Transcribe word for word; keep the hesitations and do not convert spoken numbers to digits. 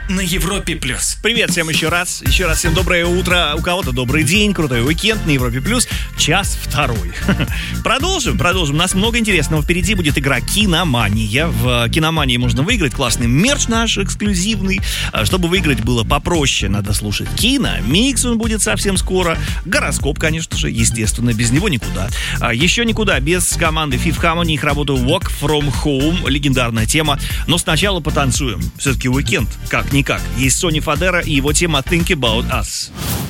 на Европе плюс. Привет всем еще раз. Еще раз всем доброе утро. У кого-то добрый день, крутой уикенд на Европе плюс. Час второй. Продолжим, продолжим. У нас много интересного. Впереди будет игра «Киномания». В «Киномании» можно выиграть классный мерч наш эксклюзивный. Чтобы выиграть было попроще, надо слушать киномикс. Он будет совсем скоро. Гороскоп, конечно же, естественно. Без него никуда. Еще никуда без команды Fifth Harmony. Их работу «Walk From Home». Легендарная тема. Но сначала потанцуем. Все-таки уикенд. Как никак. Есть Сони Фадера и его тема «Think About Us».